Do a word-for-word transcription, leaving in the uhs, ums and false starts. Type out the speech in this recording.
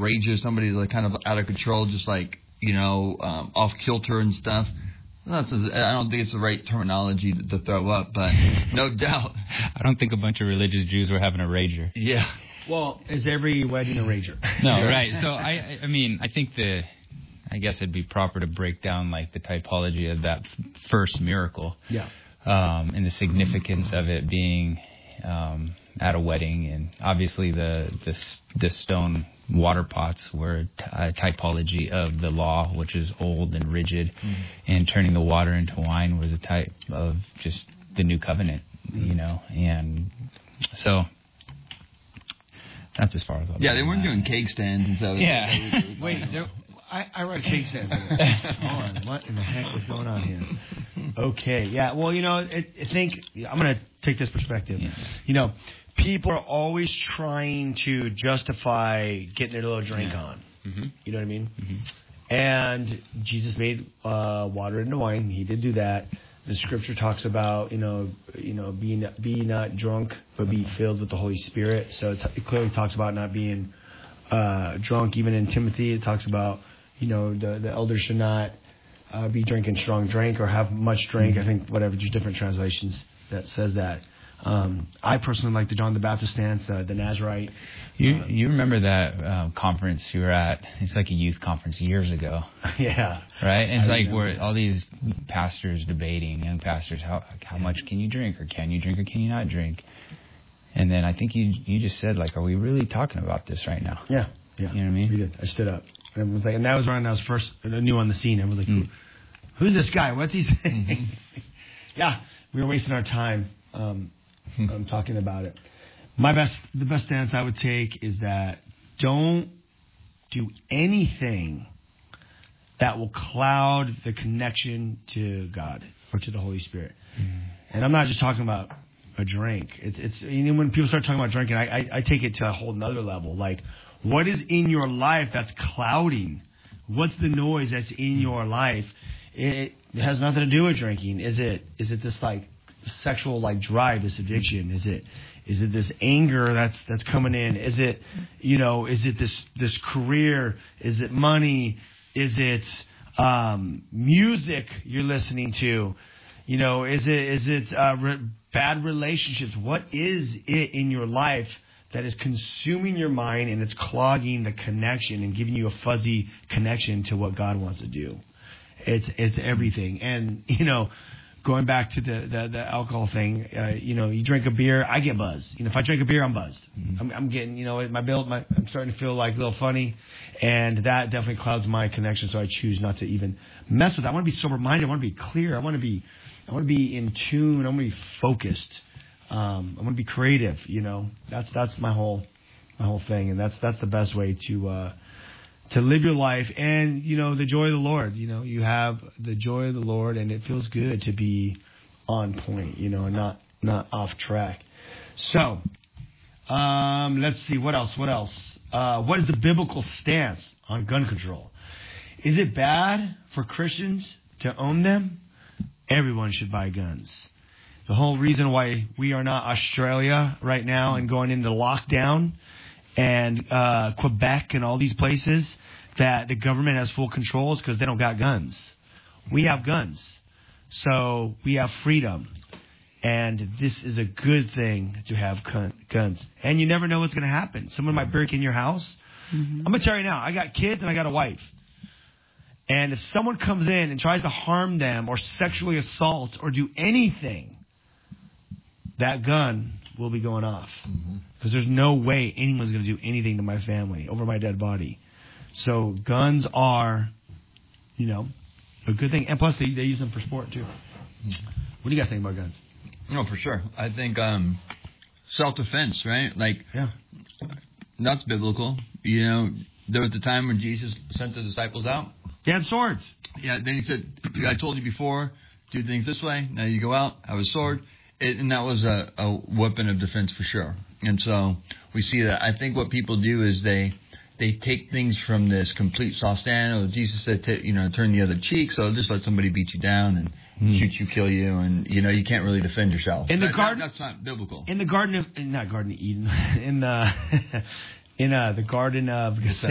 rages, somebody like kind of out of control, just like, you know, um, off kilter and stuff. That's a, I don't think it's the right terminology to, to throw up, but no doubt. I don't think a bunch of religious Jews were having a rager. Yeah. Well, is every wedding a rager? No, right. So, I I mean, I think the, I guess it'd be proper to break down, like, the typology of that f- first miracle. Yeah. Um, and the significance of it being um, at a wedding. And obviously the, the, the stone water pots were a t- a typology of the law, which is old and rigid, mm-hmm. and turning the water into wine was a type of just the new covenant, mm-hmm. you know, and so that's as far as I'll yeah, they weren't that. doing cake stands and stuff. Yeah. Wait, there, I, I read cake stands. Hold on, what in the heck is going on here? Okay, yeah, well, you know, I, I think I'm going to take this perspective. Yeah. You know, people are always trying to justify getting their little drink yeah. on. Mm-hmm. You know what I mean? Mm-hmm. And Jesus made uh, water into wine. He did do that. The scripture talks about, you know, you know, being be not drunk, but be filled with the Holy Spirit. So it, t- it clearly talks about not being uh, drunk. Even in Timothy, it talks about, you know, the, the elders should not uh, be drinking strong drink or have much drink. Mm-hmm. I think whatever, there's different translations that says that. Um, I personally like the John the Baptist stance, uh, the Nazarite. You uh, you remember that uh, conference you were at? It's like a youth conference years ago. Yeah. Right? And it's I like remember. where all these pastors debating, young pastors, how how much can you drink, or can you drink, or can you not drink? And then I think you you just said, like, are we really talking about this right now? Yeah. Yeah. You know what I mean? We did. I stood up. And, was like, and that was when I was first new on the scene. I was like, mm. Who, who's this guy? What's he saying? Mm-hmm. Yeah. We were wasting our time. Um, I'm talking about it. My best, the best stance I would take is that don't do anything that will cloud the connection to God or to the Holy Spirit. Mm. And I'm not just talking about a drink. It's, it's you know, when people start talking about drinking, I, I, I take it to a whole nother level. Like, what is in your life that's clouding? What's the noise that's in your life? It, it has nothing to do with drinking. Is it? Is it this like sexual like drive, this addiction? Is it is it this anger that's that's coming in? Is it, you know, is it this this career? Is it money? Is it um, music you're listening to? You know, is it is it uh, re- bad relationships? What is it in your life that is consuming your mind and it's clogging the connection and giving you a fuzzy connection to what God wants to do? It's it's everything. And, you know, going back to the, the, the alcohol thing, uh, you know, you drink a beer, I get buzzed. You know, if I drink a beer, I'm buzzed. Mm-hmm. I'm, I'm getting, you know, my build, my, I'm starting to feel like a little funny, and that definitely clouds my connection. So I choose not to even mess with that. I want to be sober minded. I want to be clear. I want to be, I want to be in tune. I want to be focused. Um, I want to be creative. You know, that's that's my whole, my whole thing, and that's that's the best way to. Uh, To live your life, and, you know, the joy of the Lord. You know, you have the joy of the Lord, and it feels good to be on point, you know, and not not off track. So, um, let's see, what else, what else? Uh, what is the biblical stance on gun control? Is it bad for Christians to own them? Everyone should buy guns. The whole reason why we are not Australia right now and going into lockdown and uh, Quebec and all these places that the government has full control is because they don't got guns. We have guns. So we have freedom. And this is a good thing to have guns. And you never know what's going to happen. Someone might break in your house. Mm-hmm. I'm going to tell you now, I got kids and I got a wife. And if someone comes in and tries to harm them or sexually assault or do anything, that gun will be going off. Because mm-hmm. there's no way anyone's going to do anything to my family over my dead body. So guns are, you know, a good thing. And plus, they, they use them for sport, too. Mm-hmm. What do you guys think about guns? No, for sure. I think um, self-defense, right? Like, yeah, that's biblical. You know, there was the time when Jesus sent the disciples out. They had swords. Yeah, then he said, I told you before, do things this way. Now you go out, have a sword. It, and that was a, a weapon of defense for sure. And so we see that. I think what people do is they they take things from this complete soft stand. Oh, Jesus said, to, you know, turn the other cheek. So just let somebody beat you down and mm. shoot you, kill you, and you know you can't really defend yourself. In the that, garden, that, that's not biblical. In the garden of not Garden of Eden. In the in uh, the Garden of Gethsemane.